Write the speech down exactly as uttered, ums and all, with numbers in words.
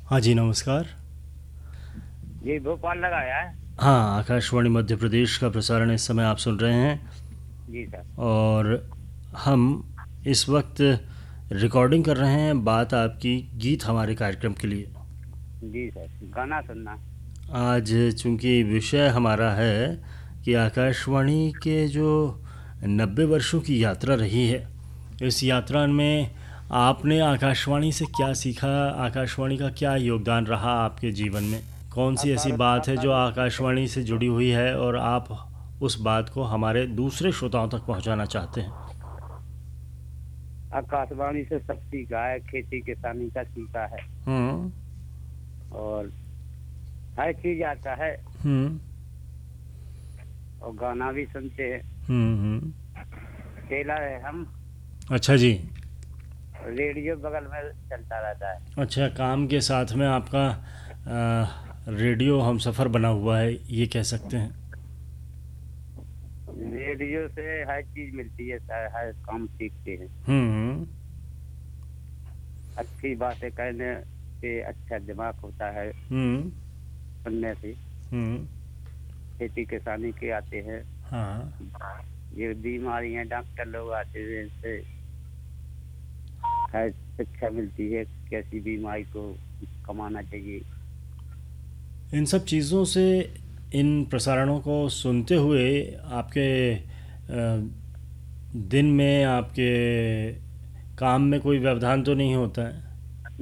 हाँ जी, नमस्कार। जी भोपाल लगाया है। हाँ, आकाशवाणी मध्य प्रदेश का प्रसारण इस समय आप सुन रहे हैं जी सर। और हम इस वक्त रिकॉर्डिंग कर रहे हैं बात आपकी गीत हमारे कार्यक्रम के लिए। जी सर, गाना सुनना। आज चूंकि विषय हमारा है कि आकाशवाणी के जो नब्बे वर्षों की यात्रा रही है, इस यात्रा में आपने आकाशवाणी से क्या सीखा, आकाशवाणी का क्या योगदान रहा आपके जीवन में? कौन सी ऐसी आकार बात है जो आकार आकाशवाणी से जुड़ी हुई है और आप उस बात को हमारे दूसरे श्रोताओं तक पहुंचाना चाहते हैं? आकाशवाणी से सब सीखा है, खेती किसानी का सीखा है। हम्म। और हर चीज आता है। हम्म। और गाना भी सुनते हैं। हम्म। हम्म। अकेला है हम। अच्छा जी। रेडियो बगल में चलता रहता है। अच्छा, काम के साथ में आपका आ, रेडियो हम सफ़र बना हुआ है, ये कह सकते हैं। रेडियो से हर चीज मिलती है सर, हर काम सीखते हैं। हम्म। अच्छी बातें करने से अच्छा दिमाग होता है हम्म। सुनने से। हम्म। खेती किसानी के आते हैं। हाँ। ये बीमारी है, डॉक्टर लोग आते हैं, इनसे है शिक्षा मिलती है कैसी बीमारी को कमाना चाहिए। इन सब चीज़ों से, इन प्रसारणों को सुनते हुए आपके अ, दिन में, आपके काम में कोई व्यवधान तो नहीं होता है?